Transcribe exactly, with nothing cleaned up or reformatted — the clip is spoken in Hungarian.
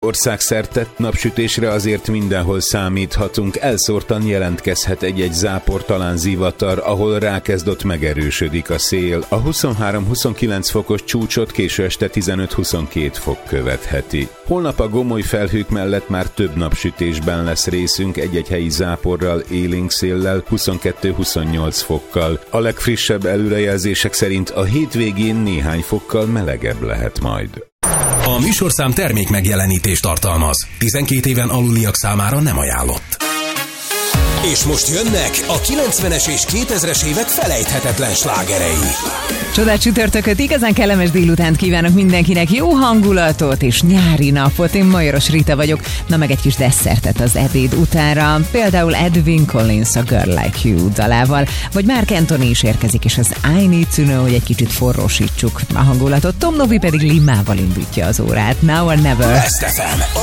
Országszerte napsütésre azért mindenhol számíthatunk, elszórtan jelentkezhet egy-egy zápor, talán zivatar, ahol rákezdott megerősödik a szél. A huszonhárom-huszonkilenc fokos csúcsot késő este tizenöt-huszonkét fok követheti. Holnap a gomoly felhők mellett már több napsütésben lesz részünk, egy-egy helyi záporral, élénk széllel, huszonkettő-huszonnyolc fokkal. A legfrissebb előrejelzések szerint a hétvégén néhány fokkal melegebb lehet majd. A műsorszám termék megjelenítést tartalmaz. tizenkét éven aluliak számára nem ajánlott. És most jönnek a kilencvenes és kétezres évek felejthetetlen slágerei. Csodás csütörtököt, igazán kellemes délutánt kívánok mindenkinek, jó hangulatot és nyári napot. Én Majoros Rita vagyok, na meg egy kis desszertet az ebéd utánra. Például Edwyn Collins a Girl Like You dalával, vagy Marc Anthony is érkezik, és az I Need to Know, hogy egy kicsit forrósítsuk a hangulatot. Tom Novi pedig Limával indítja az órát. Now or Never.